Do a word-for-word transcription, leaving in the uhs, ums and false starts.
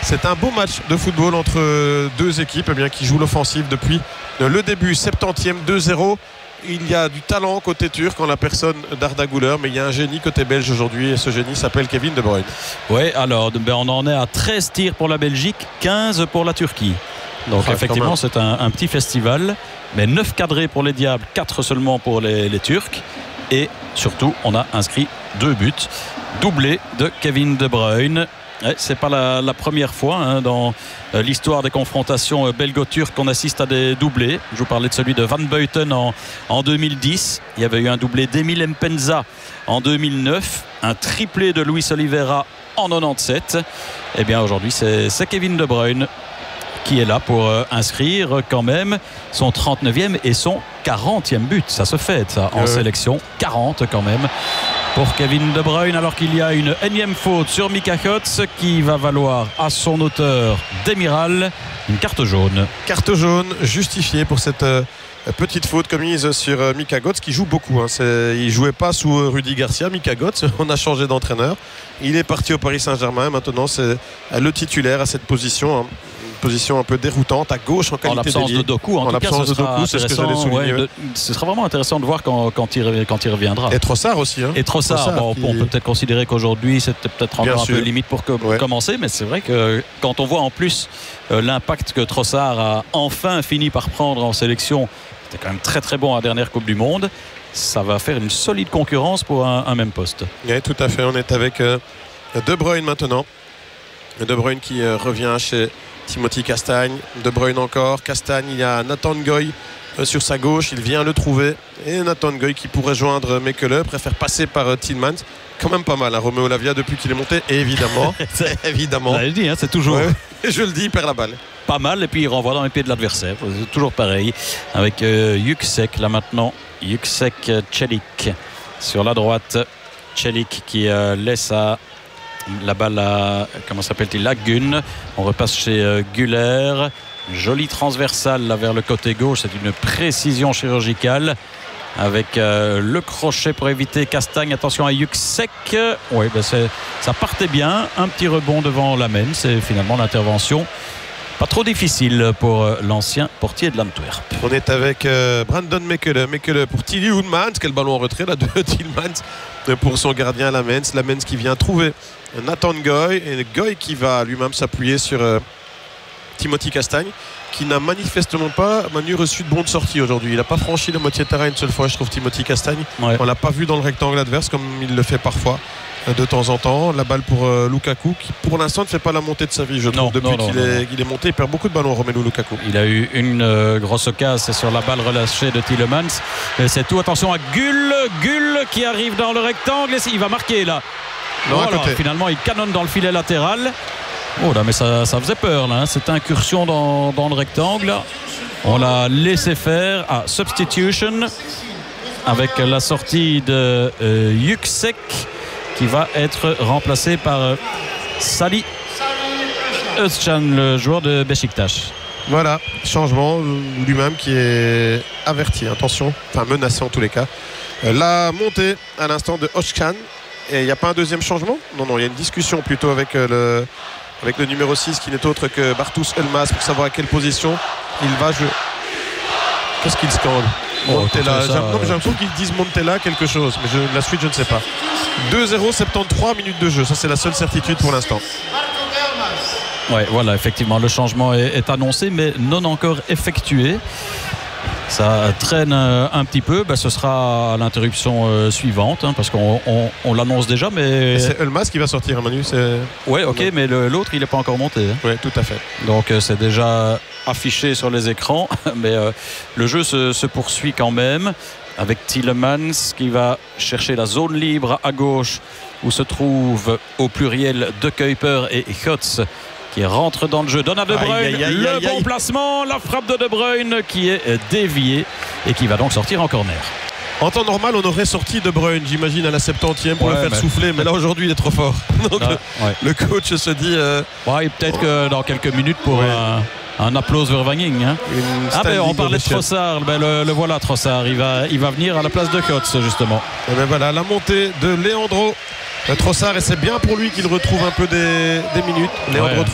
C'est un beau match de football entre deux équipes eh bien, qui jouent l'offensive depuis le début. septantième, deux zéro. Il y a du talent côté turc en la personne d'Arda Güler, mais il y a un génie côté belge aujourd'hui et ce génie s'appelle Kevin De Bruyne. Oui, alors ben on en est à treize tirs pour la Belgique, quinze pour la Turquie. Donc ah, effectivement c'est un, un petit festival, mais neuf cadrés pour les Diables, quatre seulement pour les, les Turcs. Et surtout on a inscrit deux buts, doublé de Kevin De Bruyne. Ouais, c'est pas la, la première fois hein, dans euh, l'histoire des confrontations euh, belgo-turques qu'on assiste à des doublés. Je vous parlais de celui de Van Buiten en, en deux mille dix. Il y avait eu un doublé d'Emile Mpenza en deux mille neuf, un triplé de Luis Oliveira en quatre-vingt-dix-sept. Et bien aujourd'hui c'est, c'est Kevin De Bruyne qui est là pour euh, inscrire quand même son trente-neuvième et son quarantième but. Ça se fait ça en euh... sélection, quarante quand même pour Kevin De Bruyne, alors qu'il y a une énième faute sur Mika Götze qui va valoir à son auteur Demiral une carte jaune. Carte jaune justifiée pour cette euh, petite faute commise sur euh, Mika Götze qui joue beaucoup. Hein. C'est, il ne jouait pas sous euh, Rudy Garcia, Mika Götze. On a changé d'entraîneur. Il est parti au Paris Saint-Germain. Maintenant, c'est euh, le titulaire à cette position. Hein. Position un peu déroutante à gauche en qualité en l'absence de Doku. En, en tout cas, ce sera, Doku, c'est ce que j'allais souligner. Ouais, de, ce sera vraiment intéressant de voir quand, quand, il, quand il reviendra. Et Trossard aussi. Hein. Et Trossard, Trossard bon, qui... on peut peut-être considérer qu'aujourd'hui c'était peut-être encore un peu limite pour que, ouais. commencer, mais c'est vrai que quand on voit en plus euh, l'impact que Trossard a enfin fini par prendre en sélection, c'était quand même très très bon à la dernière Coupe du Monde. Ça va faire une solide concurrence pour un, un même poste. Oui, tout à fait. On est avec euh, De Bruyne maintenant. De Bruyne qui euh, revient chez Timothy Castagne. De Bruyne encore. Castagne, il y a Nathan Ngoy euh, sur sa gauche. Il vient le trouver. Et Nathan Ngoy qui pourrait joindre Mekele, préfère passer par euh, Tillmans. Quand même pas mal, hein, Romeo Lavia depuis qu'il est monté. Et évidemment, c'est évidemment. Je dit, hein, c'est toujours. Ouais, je le dis, il perd la balle. Pas mal, et puis il renvoie dans les pieds de l'adversaire. C'est toujours pareil. Avec euh, Yüksek, là maintenant. Yüksek Çelik sur la droite. Çelik qui euh, laisse à. La balle à, comment s'appelle-t-il, à Gun. On repasse chez euh, Güler. Jolie transversale là vers le côté gauche. C'est une précision chirurgicale avec euh, le crochet pour éviter Castagne. Attention à Yüksek. Oui, ben c'est, ça partait bien. Un petit rebond devant Lamens. C'est finalement l'intervention pas trop difficile pour euh, l'ancien portier de l'Antwerp. On est avec euh, Brandon Mekele. Mekele pour Tilly Hoedmans. Quel ballon en retrait là de Tillmans pour son gardien Lamens. Lamens qui vient trouver Nathan Ngoy. Et Ngoy qui va lui-même s'appuyer sur euh, Timothy Castagne, qui n'a manifestement pas Manu reçu de bon de sortie aujourd'hui. Il n'a pas franchi la moitié de terrain une seule fois, je trouve, Timothy Castagne. Ouais. On ne l'a pas vu dans le rectangle adverse comme il le fait parfois de temps en temps. La balle pour euh, Lukaku qui pour l'instant ne fait pas la montée de sa vie, je trouve. Non, depuis non, non, qu'il, non, est, non. qu'il est monté, il perd beaucoup de ballons, Romelu Lukaku. Il a eu une euh, grosse casse sur la balle relâchée de Tielemans. Et c'est tout. Attention à Gull, Gull qui arrive dans le rectangle. Il va marquer là. Non, voilà, finalement il canonne dans le filet latéral. Oh là, mais ça, ça faisait peur là, hein. Cette incursion dans, dans le rectangle. On l'a laissé faire à substitution avec la sortie de euh, Yüksek qui va être remplacé par euh, Salih Özcan, le joueur de Beşiktaş. Voilà, changement, lui-même qui est averti, attention, enfin menacé en tous les cas. La montée à l'instant de Özcan. Et il n'y a pas un deuxième changement ? Non, non, il y a une discussion plutôt avec le, avec le numéro six qui n'est autre que Bartosz Elmas pour savoir à quelle position il va jouer. Qu'est-ce qu'il scande ? Oh, Montella. Ça, j'ai, non, mais j'ai l'impression qu'ils disent Montella quelque chose, mais je, la suite je ne sais pas. deux zéro, soixante-treize minutes de jeu, ça c'est la seule certitude pour l'instant. Ouais, voilà, effectivement, le changement est, est annoncé, mais non encore effectué. Ça traîne un petit peu, ben ce sera à l'interruption euh, suivante, hein, parce qu'on on, on l'annonce déjà, mais... Et c'est Elmas qui va sortir, Manu. C'est... Oui, ok, non. Mais le, l'autre, il n'est pas encore monté. Hein. Oui, tout à fait. Donc euh, c'est déjà affiché sur les écrans, mais euh, le jeu se, se poursuit quand même, avec Tielemans qui va chercher la zone libre à gauche, où se trouve au pluriel De Kuyper et Götze, qui rentre dans le jeu, donne à De Bruyne, aïe, aïe, aïe, le aïe, bon aïe. placement, la frappe de De Bruyne qui est déviée et qui va donc sortir en corner. En temps normal, on aurait sorti De Bruyne, j'imagine, à la septantième pour ouais, le faire mais... souffler, mais là aujourd'hui il est trop fort. Donc ah, le, ouais. le coach se dit. Euh... Ouais, peut-être oh. que dans quelques minutes pour ouais. un, un applause Vervanging. Hein. Ah ben on parlait de Trossard, ben, le, le voilà Trossard, il va, il va venir à la place de Götze justement. Et ben voilà, la montée de Leandro Trossard, et c'est bien pour lui qu'il retrouve un peu des, des minutes. Leandro ouais.